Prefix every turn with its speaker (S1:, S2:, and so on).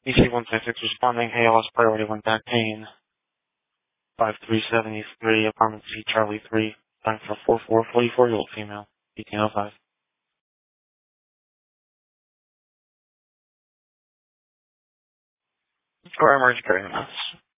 S1: EC-166 responding, ALS priority 1 back pain, 5373, apartment C, Charlie 3, time for 4444-year-old female, 1805. Or emergency carrying us.